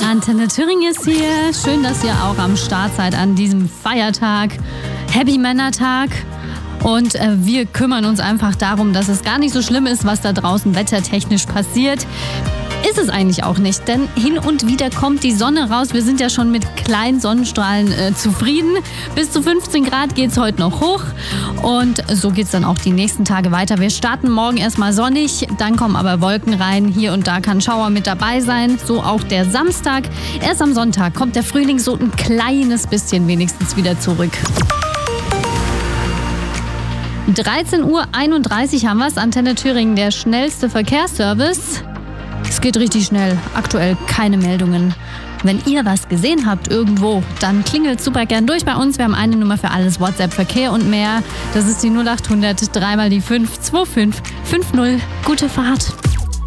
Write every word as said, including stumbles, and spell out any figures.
Antenne Thüringen ist hier. Schön, dass ihr auch am Start seid an diesem Feiertag. Happy Männertag. Und äh, wir kümmern uns einfach darum, dass es gar nicht so schlimm ist, was da draußen wettertechnisch passiert. Ist es eigentlich auch nicht, denn hin und wieder kommt die Sonne raus. Wir sind ja schon mit kleinen Sonnenstrahlen äh, zufrieden. Bis zu fünfzehn Grad geht es heute noch hoch und so geht es dann auch die nächsten Tage weiter. Wir starten morgen erstmal sonnig, dann kommen aber Wolken rein. Hier und da kann Schauer mit dabei sein, so auch der Samstag. Erst am Sonntag kommt der Frühling so ein kleines bisschen wenigstens wieder zurück. dreizehn Uhr einunddreißig haben wir es. Antenne Thüringen, der schnellste Verkehrsservice. Es geht richtig schnell. Aktuell keine Meldungen. Wenn ihr was gesehen habt irgendwo, dann klingelt super gern durch bei uns. Wir haben eine Nummer für alles, WhatsApp, Verkehr und mehr. Das ist die null acht hundert, dreimal die fünf, zwei fünf fünf null. Gute Fahrt.